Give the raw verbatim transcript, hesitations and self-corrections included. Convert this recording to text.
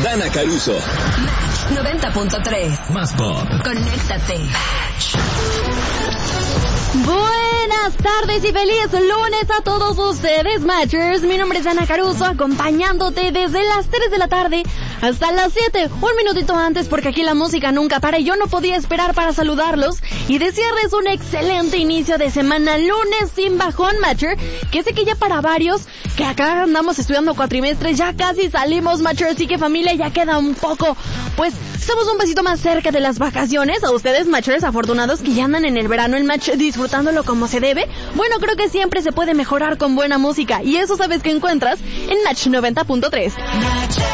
Dana Caruso. Match noventa punto tres. Más pop. Conéctate. Buenas tardes y feliz lunes a todos ustedes, Matchers. Mi nombre es Dana Caruso, acompañándote desde las tres de la tarde hasta las siete, un minutito antes, porque aquí la música nunca para y yo no podía esperar para saludarlos y desearles un excelente inicio de semana, lunes sin bajón, Matcher, que sé que ya para varios, que acá andamos estudiando cuatrimestres, ya casi salimos, Matcher, así que familia, ya queda un poco, pues, estamos un pasito más cerca de las vacaciones. A ustedes, Matchers, afortunados que ya andan en el verano, el match disfrutándolo como se debe. Bueno, creo que siempre se puede mejorar con buena música y eso sabes que encuentras en Match noventa punto tres.